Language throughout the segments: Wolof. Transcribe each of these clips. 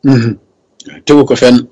tegu ko fenn.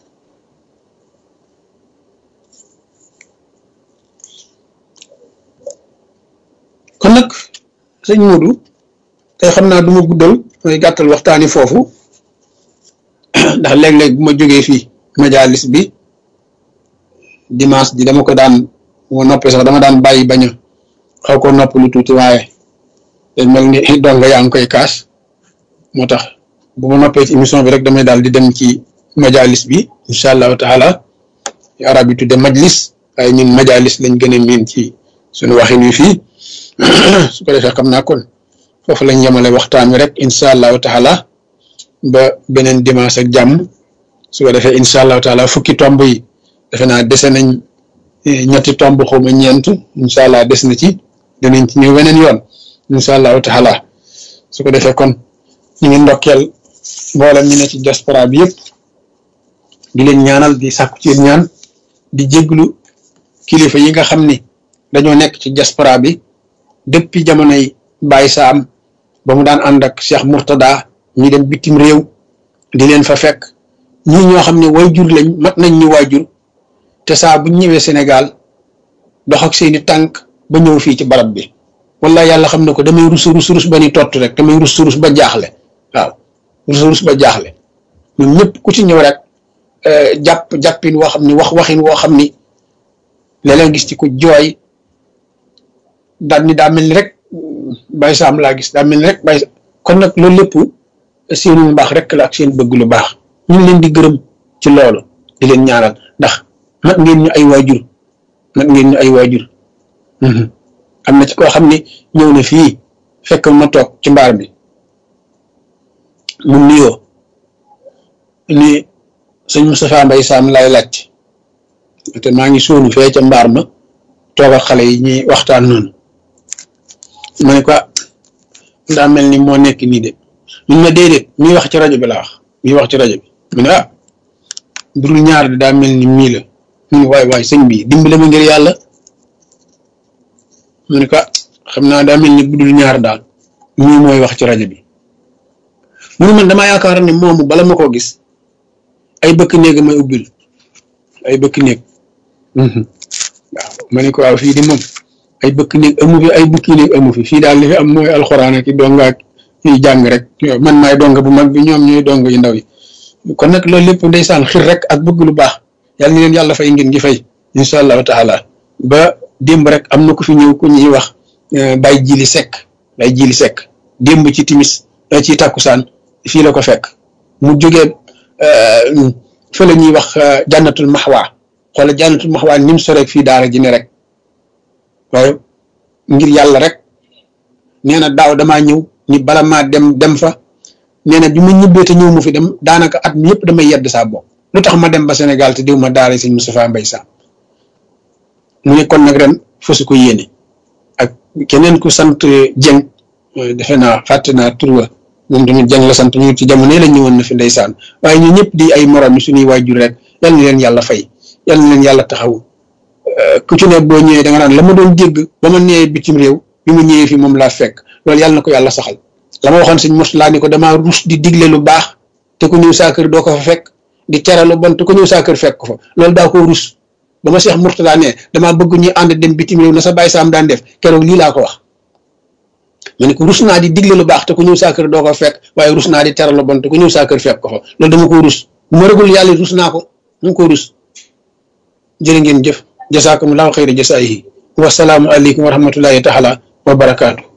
kon nag sëñ Modou tey xam naa du ma guddal mooy gàttal waxtaani foofu ndax léeg-léeg bu ma jógee fii majalis bi dimanche ji dama ko daan moo noppee sax dama daan bàyyi bañ a xaw ko nopp lu tuuti waaye day mel ni donga yaa ngi koy kaas moo tax bu ma noppee ci émission bi rek damay daal di dem ci majalis bi incha allahu taala arab yi tudde majlis waaye ñun majalis lañ gën a miin ci suñu waxin wi fii su ko defee xam naa kon foofu lañ yemale waxtaan wi rek incha allahu taala ba beneen dimanche ak jàmm su ko defee incha allahu taala fukki tomb yi defe naa dese nañ ñetti tomb xawma ñeent incha allah des na ci dinañ ci ñëw weneen yoon incha allahu taala su ko defee kon ñu ngi ndokkeel mboolem ñu ne ci diaspora bi yëpp di leen ñaanal di sàkku ci ñaan di jéglu kilifa yi nga xam ni dañoo nekk ci diaspora bi depuis jamonoy Baye Sam ba mu daan ànd ak Cheikh Mourtada ñi dem bitim réew di leen fa fekk ñii ñoo xam ne waajur lañ mat nañ ñu waajur te saa bu ñëwee Sénégal dox ak seeni tànk ba ñëw fii ci barab bi wala yàlla xam ne ko damay rus ba ni tott rek damay rus ba jaaxle waaw rus ba jaaxle ñoom ñëpp ku ci ñëw rek jàppin woo xam ni waxin woo xam ni léeg-léeg gis ci ku jooy daal ni daa mel ni rek Baye Sam laa gis daa mel ni rek Baye kon nag loolu lépp seenu mbaax rek la ak seen bëgg lu baax ñu ngi leen di gërëm ci loolu di leen ñaanal ndax mat ngeen ñu ay waajur am na ci koo xam ni ñëw na fii fekk ma toog ci mbaar bi mu nuyoo ni sëñ Moustapha Mbaye Sam lay laaj te maa ngi sóonu fee ca mbaar ma toog ak xale yi ñuy waxtaan noonu ma ne ko daa mel ni moo nekk nii de mun ma déedéet miy wax ci rajo bi laa wax miy wax ci rajo bi mu ne budul ñaar de daa mel ni mii la mu ne waay sëñ bi dimbale ma ngir yàlla mu ne ko xam naa daa mel ni budul ñaar daal mii mooy wax ci rajo bi mu ne man damaa yaakaar ne moomu bala ma koo gis ay bëkk néeg may ubbil ay bëkk néeg waaw ma ne ko waaw fii di moom ay bëkk néeg amu fi ay bukki néeg amu fi fii daal li fi am mooy alxuraan ak donga ak ñuy jàng rek man maay donga bu mag bi ñoom ñooy donga yu ndaw yi kon nag loolu lépp ndeysaan xir rek ak bëgg lu baax yàlla ni leen yàlla fay ngeen gi fay incha allahu taala ba démb rek am na ku fi ñëw ku ñuy wax Baye Jili Seck démb ci timis ci takkusaan fii la ko fekk mu jógee fa la ñuy wax jànnatul maxwa xoola jànnatul maxwa ni mu soreeg fii daara ji ne rek waaye ngir yàlla rek nee na daaw damaa ñëw ni bala maa dem fa nee na bi ma ñibbee te ñëw mu fi dem daanaka at mi yëpp damay yedd saa bopp lu tax ma dem ba Sénégal te diw ma daara sëñ Moustapha Mbaye Sam mu ne kon nag ren fasu ko yéene ak keneen ku sant Dieng defe naa fàtte naa tur wa moom tamit Dieng la sant ñu ci jamono la ñëwoon na fi ndeysaan waaye ñu ñëpp di ay morom yi suñuy waajur rek yal na leen yàlla fay yal na leen yàlla taxaw ku ci ne boo ñëwee da nga naan la ma doon dégg ba ma nee bitim réew bi ma ñëwee fi moom laa fekk loolu yàlla na ko yàlla saxal la ma waxoon sëñ Moustapha ni ko damaa rus di digle lu baax te ku ñëw saa kër doo ko fa fekk di tere lu bon te ku ñëw saa kër fekk ko fa loolu daa ko rus ba ma Cheikh Mourtada ne damaa bëgg ñu ànd dem bitim réew na sa Baye Sam daan def keroog lii laa ko wax ma ne ko rus naa di digle lu baax te ku ñëw saa kër doo ko fekk waaye rus naa di tere lu bon te ku ñëw saa kër fekk ko fa loolu dama ko rus bu ma rëgul yàlla rus naa ko mu ngi ko rus jërë ngeen jëf jasaakumullahu xayra jasaayihi wa salaamu aleykum wa rahmatullahi taala wa barakaatu